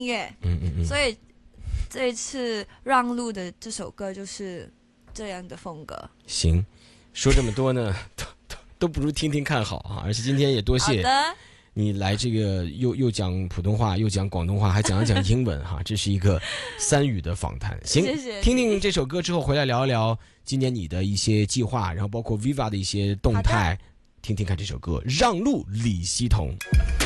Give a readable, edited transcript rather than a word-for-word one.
乐， 嗯， 所以这一次让路的这首歌就是这样的风格。 行，说这么多呢，都不如听听看好啊！而且今天也多谢好的， 你来这个又讲普通话，又讲广东话，还讲一讲英文哈，这是一个3语的访谈。行， 谢谢你听听这首歌之后回来聊一聊今年你的一些计划，然后包括 Viva 的一些动态，听听看这首歌《让路》李希彤。